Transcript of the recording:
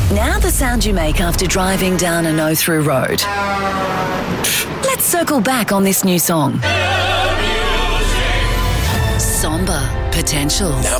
Now the sound you make after driving down a no-through road. Let's circle back on this new song. Somber Potential. Now